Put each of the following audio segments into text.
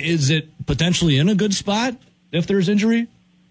is it potentially in a good spot if there's injury?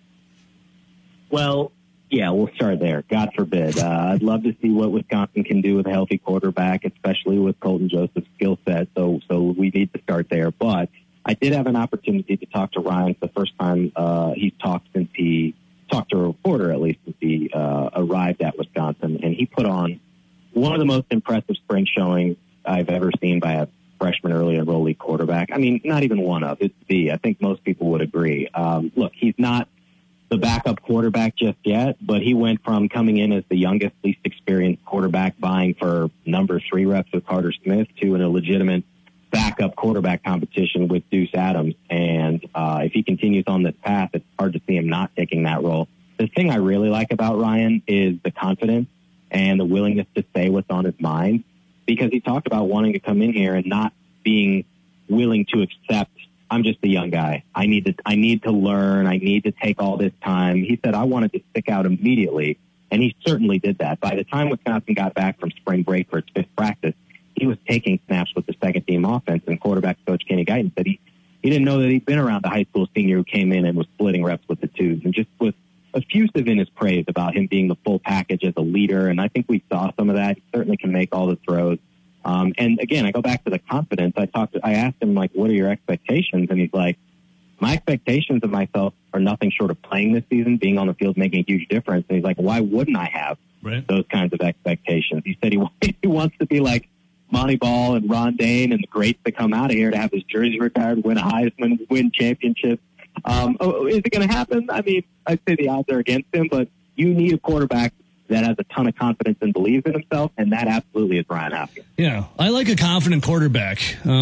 Well, yeah, we'll start there. God forbid. I'd love to see what Wisconsin can do with a healthy quarterback, especially with Colton Joseph's skill set. So we need to start there. But I did have an opportunity to talk to Ryan for the first time he's talked since he talked to a reporter, at least since he arrived at Wisconsin. And he put on one of the most impressive spring showings I've ever seen by a freshman early enrollee quarterback. I mean, not even one of. It's the. I think most people would agree. Look, he's not the backup quarterback just yet, but he went from coming in as the youngest, least experienced quarterback vying for number 3 reps with Carter Smith to in a legitimate backup quarterback competition with Deuce Adams. And if he continues on this path, it's hard to see him not taking that role. The thing I really like about Ryan is the confidence and the willingness to say what's on his mind, because he talked about wanting to come in here and not being willing to accept, I'm just a young guy. I need to learn. I need to take all this time. He said, I wanted to stick out immediately, and he certainly did that. By the time Wisconsin got back from spring break for its 5th practice, he was taking snaps with the second-team offense, and quarterback coach Kenny Guyton said he didn't know that he'd been around a high school senior who came in and was splitting reps with the twos, and just was effusive in his praise about him being the full package as a leader, and I think we saw some of that. He certainly can make all the throws. And again, I go back to the confidence. I asked him, like, what are your expectations? And he's like, my expectations of myself are nothing short of playing this season, being on the field, making a huge difference. And he's like, why wouldn't I have those kinds of expectations? He said he wants to be like Monty Ball and Ron Dane and the greats that come out of here to have his jerseys retired, win a Heisman, win championships. Is it going to happen? I mean, I'd say the odds are against him, but you need a quarterback that has a ton of confidence and believes in himself, and that absolutely is Ryan Hopkins. Yeah, I like a confident quarterback.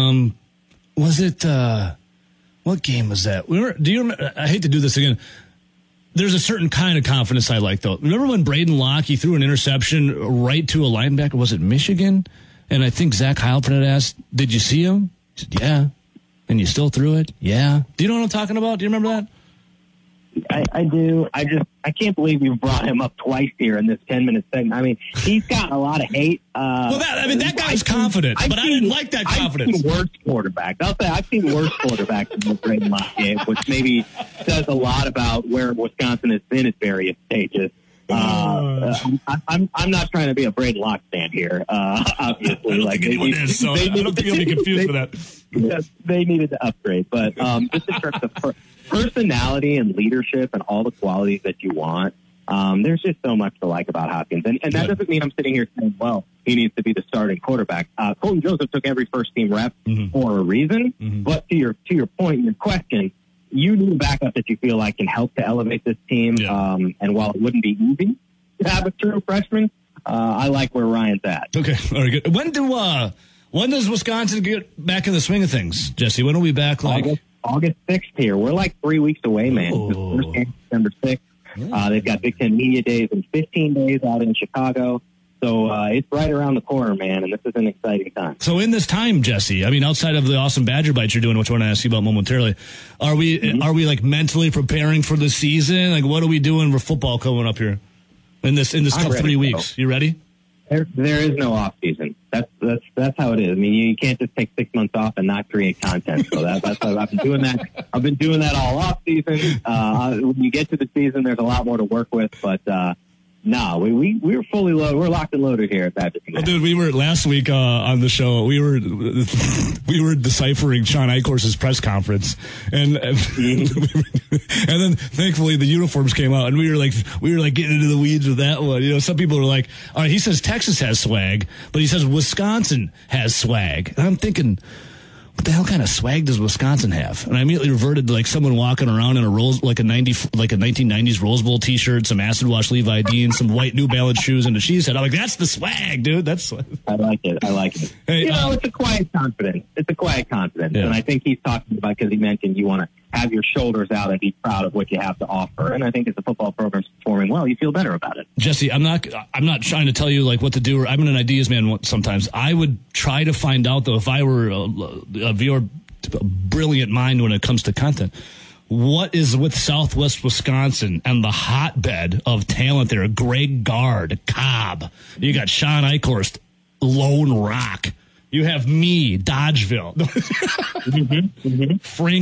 Was it what game was that? Do you remember? I hate to do this again. There's a certain kind of confidence I like, though. Remember when Braden Locke, he threw an interception right to a linebacker? Was it Michigan? And I think Zach Heilprin had asked, did you see him? He said, yeah. And you still threw it? Yeah. Do you know what I'm talking about? Do you remember that? I do. I can't believe you brought him up twice here in this 10-minute segment. I mean, he's got a lot of hate. That guy's confident, but I didn't like that confidence. I've seen worse quarterbacks. I'll say I've seen worse quarterbacks than the Braden Locke game, which maybe says a lot about where Wisconsin has been at various stages. I'm not trying to be a Braden Locke fan here. Obviously, I don't think you'll be confused for that. They needed to upgrade, but just in terms of personality and leadership and all the qualities that you want, there's just so much to like about Hopkins, and that doesn't mean I'm sitting here saying, well, he needs to be the starting quarterback. Colton Joseph took every first-team rep for a reason, but to your point and your question, you need a backup that you feel like can help to elevate this team. Yeah. And while it wouldn't be easy to have a true freshman, I like where Ryan's at. Okay, very good. When does Wisconsin get back in the swing of things, Jesse? When are we back? August 6th here. We're like 3 weeks away, man. The first game, December 6th. Yeah. They've got Big Ten Media Days in 15 days out in Chicago. So it's right around the corner, man, and this is an exciting time. So in this time, Jesse, I mean, outside of the awesome Badger Bites you're doing, which I want to ask you about momentarily, are we like mentally preparing for the season? Like, what are we doing for football coming up here in this couple 3 weeks? You ready? There is no off season. That's how it is. I mean, you can't just take 6 months off and not create content. So that's how I've been doing that. I've been doing that all off season. When you get to the season, there's a lot more to work with, but. No, we're fully loaded. We're locked and loaded here at Badger Connect. Dude, we were last week on the show. We were deciphering Sean Eichhorst's press conference, and then thankfully the uniforms came out, and we were like getting into the weeds with that one. You know, some people are like, all right, he says Texas has swag, but he says Wisconsin has swag, and I'm thinking, what the hell kind of swag does Wisconsin have? And I immediately reverted to like someone walking around in a 1990s Rose Bowl t-shirt, some acid wash Levi Dean, some white New Balance shoes, and a cheese head. I'm like, that's the swag, dude. That's. I like it. Hey, it's a quiet confidence. Yeah. And I think he's talking about, because he mentioned you want to have your shoulders out and be proud of what you have to offer. And I think as the football program's performing well, you feel better about it. Jesse, I'm not trying to tell you like what to do. I'm an ideas man sometimes. I would try to find out, though, if I were of your brilliant mind when it comes to content, what is with Southwest Wisconsin and the hotbed of talent there? Greg Gard, Cobb. You got Sean Eichhorst, Lone Rock. You have me, Dodgeville. Frank